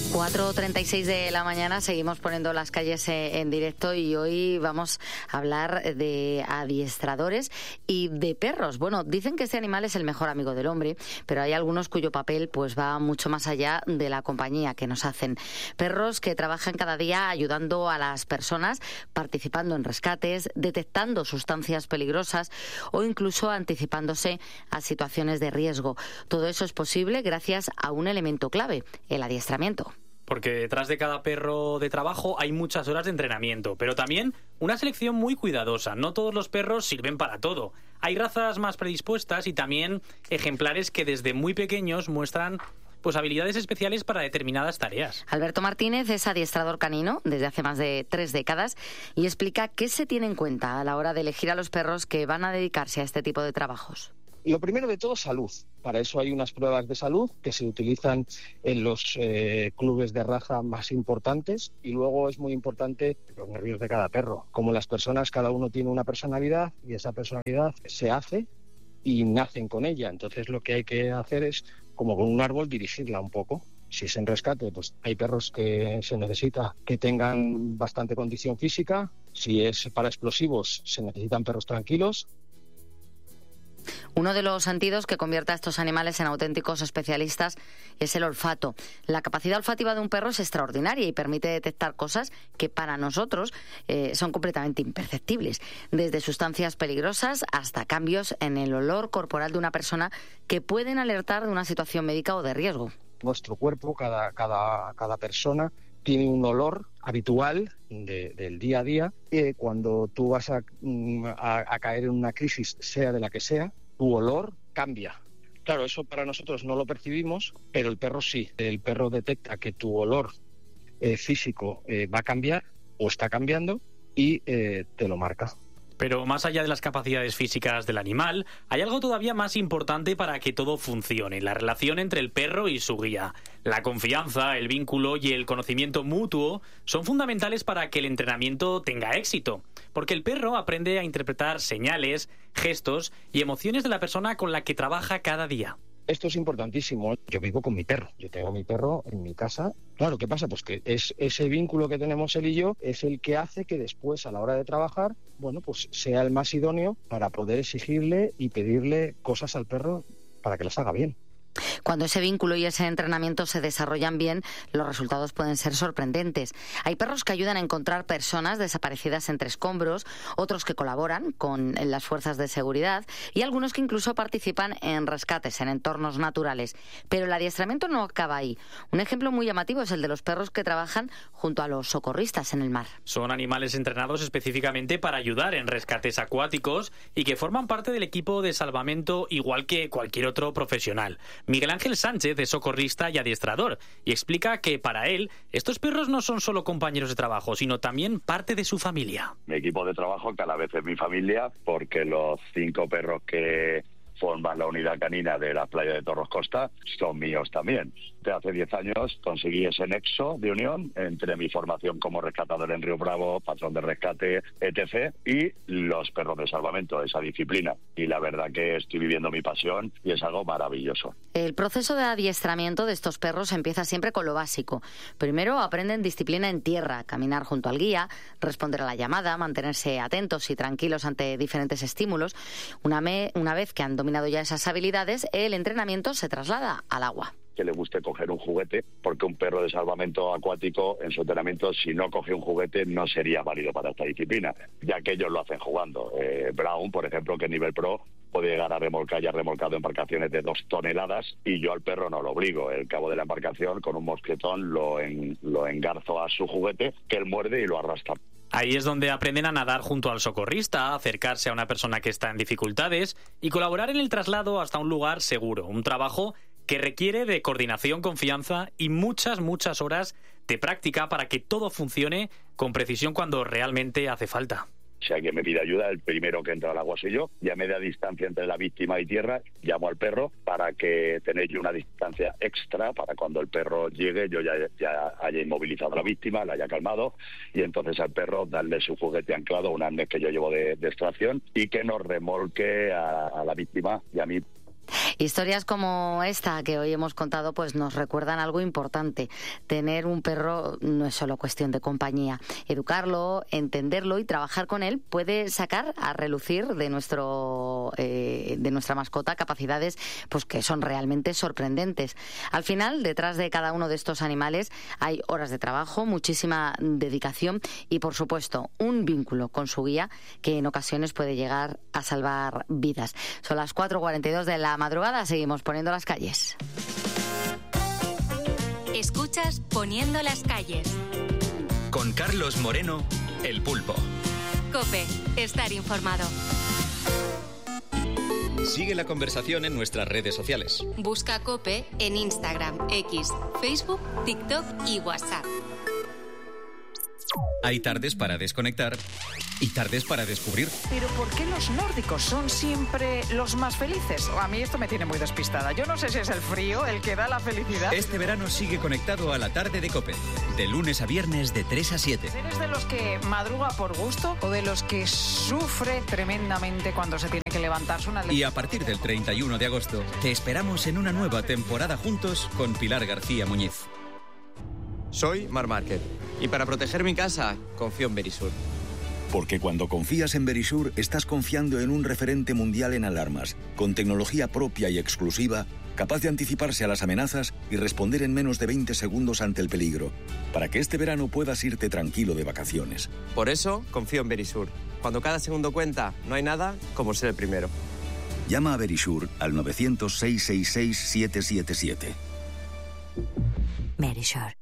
4:36 de la mañana, seguimos poniendo las calles en directo y hoy vamos a hablar de adiestradores y de perros. Bueno, dicen que este animal es el mejor amigo del hombre, pero hay algunos cuyo papel pues va mucho más allá de la compañía que nos hacen. Perros que trabajan cada día ayudando a las personas, participando en rescates, detectando sustancias peligrosas o incluso anticipándose a situaciones de riesgo. Todo eso es posible gracias a un elemento clave, el adiestramiento. Porque detrás de cada perro de trabajo hay muchas horas de entrenamiento, pero también una selección muy cuidadosa. No todos los perros sirven para todo. Hay razas más predispuestas y también ejemplares que desde muy pequeños muestran pues habilidades especiales para determinadas tareas. Alberto Martínez es adiestrador canino desde hace más de 3 décadas y explica qué se tiene en cuenta a la hora de elegir a los perros que van a dedicarse a este tipo de trabajos. Lo primero de todo, salud. Para eso hay unas pruebas de salud que se utilizan en los clubes de raza más importantes, y luego es muy importante los nervios de cada perro. Como las personas, cada uno tiene una personalidad y esa personalidad se hace y nacen con ella. Entonces lo que hay que hacer es, como con un árbol, dirigirla un poco. Si es en rescate, pues hay perros que se necesita que tengan bastante condición física. Si es para explosivos, se necesitan perros tranquilos. Uno de los sentidos que convierte a estos animales en auténticos especialistas es el olfato. La capacidad olfativa de un perro es extraordinaria y permite detectar cosas que para nosotros son completamente imperceptibles, desde sustancias peligrosas hasta cambios en el olor corporal de una persona que pueden alertar de una situación médica o de riesgo. Nuestro cuerpo, cada persona, tiene un olor habitual del día a día. Cuando tú vas a caer en una crisis, sea de la que sea, tu olor cambia. Claro, eso para nosotros no lo percibimos, pero el perro sí. El perro detecta que tu olor físico va a cambiar o está cambiando y te lo marca. Pero más allá de las capacidades físicas del animal, hay algo todavía más importante para que todo funcione: la relación entre el perro y su guía. La confianza, el vínculo y el conocimiento mutuo son fundamentales para que el entrenamiento tenga éxito, porque el perro aprende a interpretar señales, gestos y emociones de la persona con la que trabaja cada día. Esto es importantísimo. Yo vivo con mi perro. Yo tengo mi perro en mi casa. Claro, ¿qué pasa? Pues que es ese vínculo que tenemos él y yo es el que hace que después, a la hora de trabajar, bueno, pues sea el más idóneo para poder exigirle y pedirle cosas al perro para que las haga bien. Cuando ese vínculo y ese entrenamiento se desarrollan bien, los resultados pueden ser sorprendentes. Hay perros que ayudan a encontrar personas desaparecidas entre escombros, otros que colaboran con las fuerzas de seguridad y algunos que incluso participan en rescates en entornos naturales. Pero el adiestramiento no acaba ahí. Un ejemplo muy llamativo es el de los perros que trabajan junto a los socorristas en el mar. Son animales entrenados específicamente para ayudar en rescates acuáticos y que forman parte del equipo de salvamento igual que cualquier otro profesional. Miguel Ángel Sánchez es socorrista y adiestrador y explica que para él estos perros no son solo compañeros de trabajo, sino también parte de su familia. Mi equipo de trabajo cada vez es mi familia, porque los 5 perros que forman la unidad canina de la playa de Torros Costa son míos también. De hace 10 años conseguí ese nexo de unión entre mi formación como rescatador en Río Bravo, patrón de rescate, etc., y los perros de salvamento, esa disciplina. Y la verdad que estoy viviendo mi pasión y es algo maravilloso. El proceso de adiestramiento de estos perros empieza siempre con lo básico. Primero aprenden disciplina en tierra, caminar junto al guía, responder a la llamada, mantenerse atentos y tranquilos ante diferentes estímulos. Una vez que han dominado ya esas habilidades, el entrenamiento se traslada al agua. Que le guste coger un juguete, porque un perro de salvamento acuático en su entrenamiento, si no coge un juguete, no sería válido para esta disciplina, ya que ellos lo hacen jugando. Brown, por ejemplo, que es nivel pro, puede llegar a remolcar y ha remolcado embarcaciones de 2 toneladas y yo al perro no lo obligo. El cabo de la embarcación, con un mosquetón, lo engarzo a su juguete, que él muerde y lo arrastra. Ahí es donde aprenden a nadar junto al socorrista, a acercarse a una persona que está en dificultades y colaborar en el traslado hasta un lugar seguro. Un trabajo que requiere de coordinación, confianza y muchas horas de práctica para que todo funcione con precisión cuando realmente hace falta. Si alguien me pide ayuda, el primero que entra al agua soy yo. Ya me da distancia entre la víctima y tierra, llamo al perro para que tenéis una distancia extra para cuando el perro llegue yo ya haya inmovilizado a la víctima, la haya calmado, y entonces al perro darle su juguete anclado, un arnés que yo llevo de extracción, y que nos remolque a la víctima y a mí Historias como esta que hoy hemos contado pues nos recuerdan algo importante. Tener un perro no es solo cuestión de compañía. Educarlo, entenderlo y trabajar con él puede sacar a relucir de nuestra mascota capacidades pues que son realmente sorprendentes. Al final, detrás de cada uno de estos animales hay horas de trabajo, muchísima dedicación y, por supuesto, un vínculo con su guía que en ocasiones puede llegar a salvar vidas. Son las 4:42 de la madrugada, seguimos poniendo las calles. Escuchas Poniendo las calles. Con Carlos Moreno, El Pulpo. COPE, estar informado. Sigue la conversación en nuestras redes sociales. Busca COPE en Instagram, X, Facebook, TikTok y WhatsApp. Hay tardes para desconectar y tardes para descubrir. Pero ¿por qué los nórdicos son siempre los más felices? A mí esto me tiene muy despistada. Yo no sé si es el frío el que da la felicidad. Este verano sigue conectado a la tarde de COPE, de lunes a viernes de 3 a 7. ¿Eres de los que madruga por gusto o de los que sufre tremendamente cuando se tiene que levantarse una... Y a partir del 31 de agosto te esperamos en una nueva temporada juntos con Pilar García Muñiz. Soy Marc Márquez y para proteger mi casa confío en Verisur. Porque cuando confías en Verisur estás confiando en un referente mundial en alarmas, con tecnología propia y exclusiva, capaz de anticiparse a las amenazas y responder en menos de 20 segundos ante el peligro, para que este verano puedas irte tranquilo de vacaciones. Por eso confío en Verisur. Cuando cada segundo cuenta, no hay nada como ser el primero. Llama a Verisur al 900-666-777. Verisur.